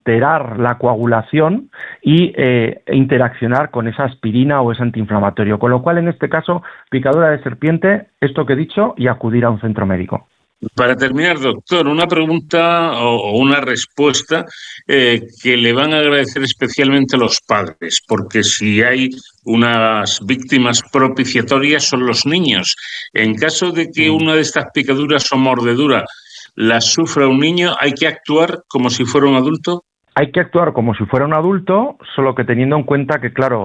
alterar la coagulación y interaccionar con esa aspirina o ese antiinflamatorio. Con lo cual, en este caso, picadura de serpiente, esto que he dicho, y acudir a un centro médico. Para terminar, doctor, una pregunta o una respuesta que le van a agradecer especialmente los padres, porque si hay unas víctimas propiciatorias son los niños. En caso de que una de estas picaduras o mordedura las sufra un niño, ¿hay que actuar como si fuera un adulto? Hay que actuar como si fuera un adulto, solo que teniendo en cuenta que, claro,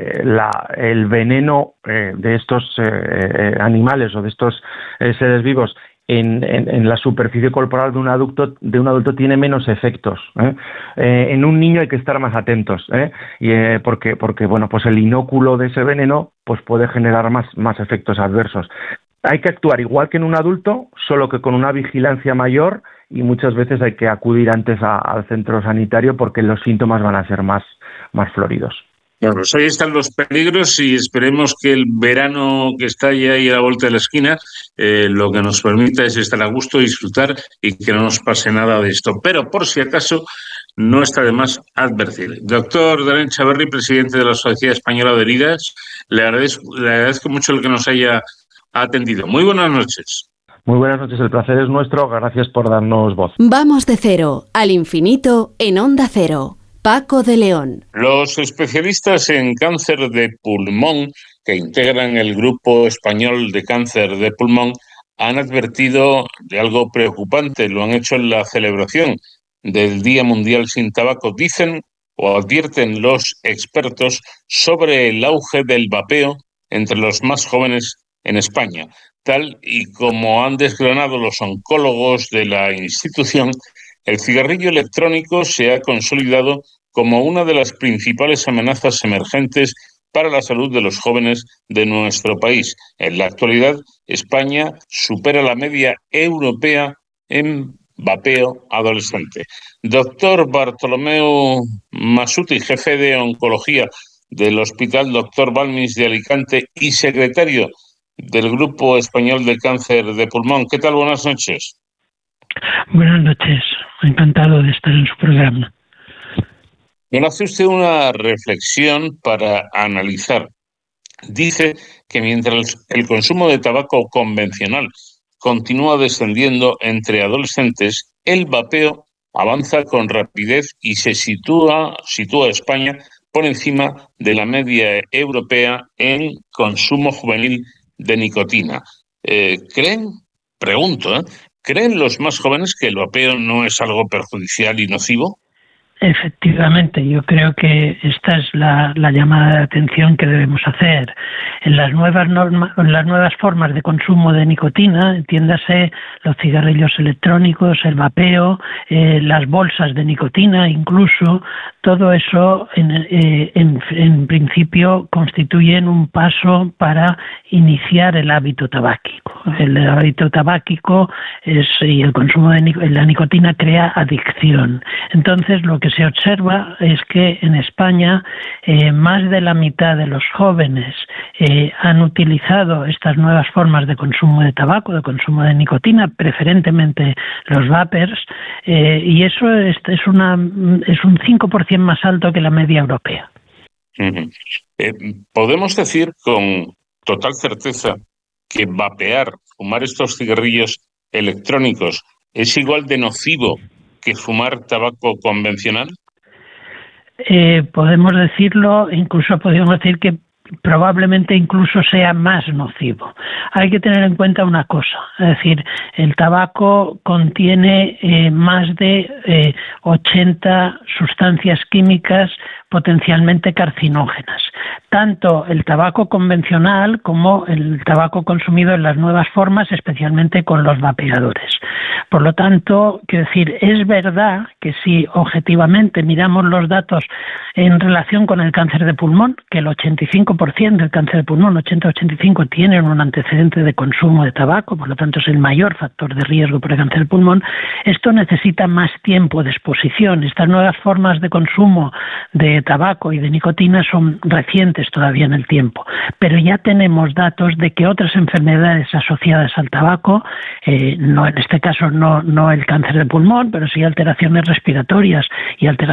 el veneno de estos animales o de estos seres vivos en la superficie corporal de un adulto tiene menos efectos. En un niño hay que estar más atentos, porque bueno, pues el inóculo de ese veneno pues puede generar más efectos adversos. Hay que actuar igual que en un adulto, solo que con una vigilancia mayor, y muchas veces hay que acudir antes al centro sanitario porque los síntomas van a ser más floridos. Bueno, pues ahí están los peligros y esperemos que el verano que está ya ahí a la vuelta de la esquina lo que nos permita es estar a gusto, disfrutar y que no nos pase nada de esto. Pero por si acaso no está de más advertir. Doctor Daniel Chavarri, presidente de la Sociedad Española de Heridas, le agradezco mucho el que nos haya atendido. Muy buenas noches. Muy buenas noches, el placer es nuestro, gracias por darnos voz. Vamos de cero al infinito en Onda Cero. Paco de León. Los especialistas en cáncer de pulmón que integran el Grupo Español de Cáncer de Pulmón han advertido de algo preocupante. Lo han hecho en la celebración del Día Mundial sin Tabaco. Dicen o advierten los expertos sobre el auge del vapeo entre los más jóvenes en España. Tal y como han desgranado los oncólogos de la institución, el cigarrillo electrónico se ha consolidado como una de las principales amenazas emergentes para la salud de los jóvenes de nuestro país. En la actualidad, España supera la media europea en vapeo adolescente. Doctor Bartolomeu Masuti, jefe de oncología del Hospital Dr. Balmis de Alicante y secretario del Grupo Español de Cáncer de Pulmón. ¿Qué tal? Buenas noches. Buenas noches. Encantado de estar en su programa. Bueno, hace usted una reflexión para analizar. Dice que mientras el consumo de tabaco convencional continúa descendiendo entre adolescentes, el vapeo avanza con rapidez y se sitúa a España por encima de la media europea en consumo juvenil de nicotina. ¿Creen los más jóvenes que el vapeo no es algo perjudicial y nocivo? Efectivamente, yo creo que esta es la llamada de atención que debemos hacer. En las nuevas formas de consumo de nicotina, entiéndase los cigarrillos electrónicos, el vapeo, las bolsas de nicotina, incluso, todo eso en principio constituyen un paso para iniciar el hábito tabáquico. El hábito tabáquico y el consumo de la nicotina crea adicción. Entonces, lo que se observa es que en España más de la mitad de los jóvenes han utilizado estas nuevas formas de consumo de tabaco, de consumo de nicotina, preferentemente los vapers, y eso es un 5% más alto que la media europea. Podemos decir con total certeza que vapear, fumar estos cigarrillos electrónicos, es igual de nocivo que fumar tabaco convencional. Podemos decirlo, incluso podemos decir que probablemente incluso sea más nocivo. Hay que tener en cuenta una cosa, es decir, el tabaco contiene más de 80 sustancias químicas potencialmente carcinógenas. Tanto el tabaco convencional como el tabaco consumido en las nuevas formas, especialmente con los vapeadores. Por lo tanto, quiero decir, es verdad que si objetivamente miramos los datos en relación con el cáncer de pulmón, que el 85% del cáncer de pulmón, 80-85, tienen un antecedente de consumo de tabaco, por lo tanto es el mayor factor de riesgo para el cáncer de pulmón. Esto necesita más tiempo de exposición. Estas nuevas formas de consumo de tabaco y de nicotina son recientes todavía en el tiempo, pero ya tenemos datos de que otras enfermedades asociadas al tabaco, no en este caso no el cáncer de pulmón, pero sí alteraciones respiratorias y alteraciones